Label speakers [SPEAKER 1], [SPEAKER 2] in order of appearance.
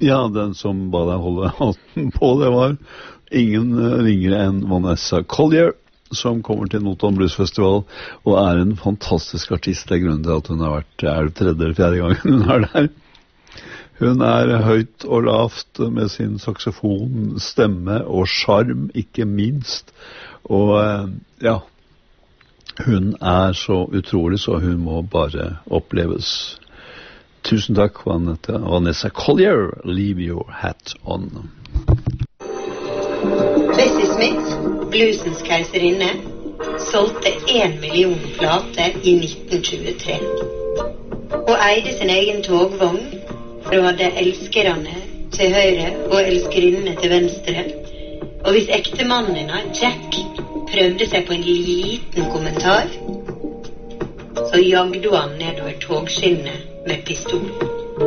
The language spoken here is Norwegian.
[SPEAKER 1] Ja, den som ba deg holde hatten på, det var ingen ringere enn Vanessa Collier, som kommer til Notodden Blues Festival, og en fantastisk artist. Det er grunnen til at hun har vært, det tredje eller fjerde gangen hun der. Hun høyt og lavt med sin saksofon, stemme og charm, ikke minst. Og ja, hun så utrolig, så hun må bare oppleves. Tusen takk, Vanessa Collier. Leave your hat on.
[SPEAKER 2] Bessie Smith, bluesens keiserinne, solgte 1 million plater i 1923. Og eide sin egen togvogn, for hun hadde elskerne til høyre og elskerinnene til venstre. Og hvis ektemannen hennes, Jack, prøvde seg på en liten kommentar, så jagde han nedover togskinnet med pistol.